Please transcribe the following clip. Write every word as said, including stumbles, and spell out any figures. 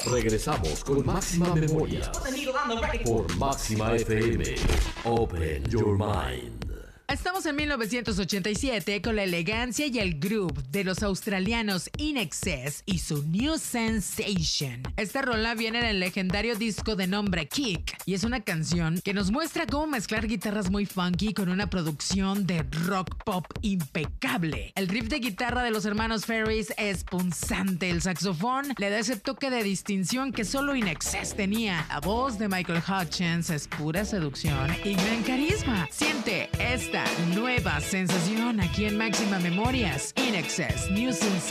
Regresamos con Máxima Memoria por Máxima F M. Open your mind. Estamos en mil novecientos ochenta y siete con la elegancia y el groove de los australianos In Excess y su New Sensation. Esta rola viene en el legendario disco de nombre Kick y es una canción que nos muestra cómo mezclar guitarras muy funky con una producción de rock pop impecable. El riff de guitarra de los hermanos Ferris es punzante, el saxofón le da ese toque de distinción que solo In Excess tenía. La voz de Michael Hutchence es pura seducción y gran carisma. Siente esta nueva sensación aquí en Máxima Memorias. In Excess, New Sensation.